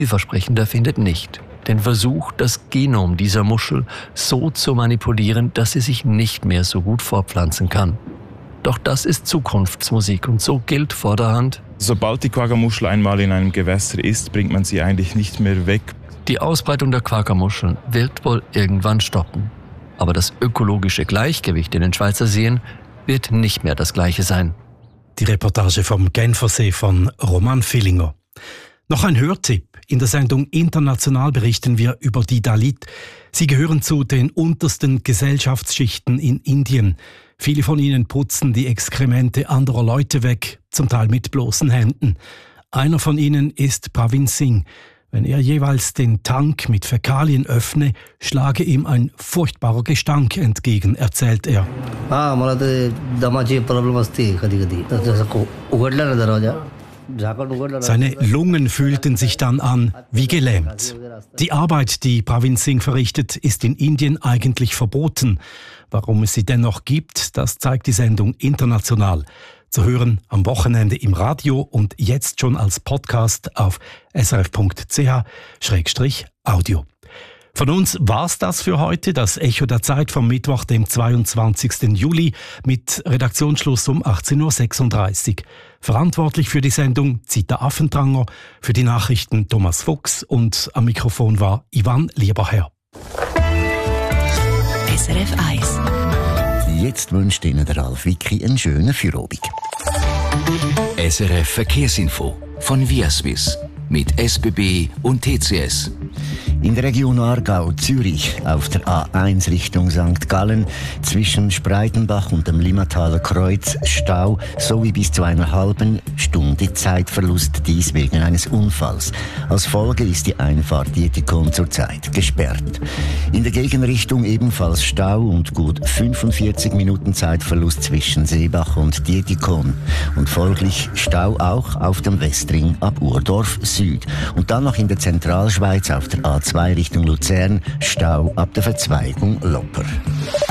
Vielversprechender findet nicht. Den Versuch, das Genom dieser Muschel so zu manipulieren, dass sie sich nicht mehr so gut fortpflanzen kann. Doch das ist Zukunftsmusik und so gilt vorderhand: Sobald die Quagga-Muschel einmal in einem Gewässer ist, bringt man sie eigentlich nicht mehr weg. Die Ausbreitung der Quagga-Muscheln wird wohl irgendwann stoppen. Aber das ökologische Gleichgewicht in den Schweizer Seen wird nicht mehr das gleiche sein. Die Reportage vom Genfersee von Roman Villinger. Noch ein Hörtipp. In der Sendung International berichten wir über die Dalit. Sie gehören zu den untersten Gesellschaftsschichten in Indien. Viele von ihnen putzen die Exkremente anderer Leute weg, zum Teil mit bloßen Händen. Einer von ihnen ist Pravin Singh. Wenn er jeweils den Tank mit Fäkalien öffne, schlage ihm ein furchtbarer Gestank entgegen, erzählt er. Seine Lungen fühlten sich dann an wie gelähmt. Die Arbeit, die Pravin Singh verrichtet, ist in Indien eigentlich verboten. Warum es sie dennoch gibt, das zeigt die Sendung International. Zu hören am Wochenende im Radio und jetzt schon als Podcast auf srf.ch/audio. Von uns war's das für heute, das Echo der Zeit vom Mittwoch, dem 22. Juli, mit Redaktionsschluss um 18.36 Uhr. Verantwortlich für die Sendung Zita Affentranger, für die Nachrichten Thomas Fuchs und am Mikrofon war Ivan Lieberherr. SRF 1. Jetzt wünscht Ihnen der Ralf Wicki einen schönen Feierabend. SRF Verkehrsinfo von Viaswiss mit SBB und TCS. In der Region Aargau-Zürich auf der A1 Richtung St. Gallen zwischen Spreitenbach und dem Limmataler Kreuz Stau sowie bis zu einer halben Stunde Zeitverlust, dies wegen eines Unfalls. Als Folge ist die Einfahrt Dietikon zurzeit gesperrt. In der Gegenrichtung ebenfalls Stau und gut 45 Minuten Zeitverlust zwischen Seebach und Dietikon und folglich Stau auch auf dem Westring ab Urdorf Süd und dann noch in der Zentralschweiz auf der A2 Richtung Luzern Stau ab der Verzweigung Lopper.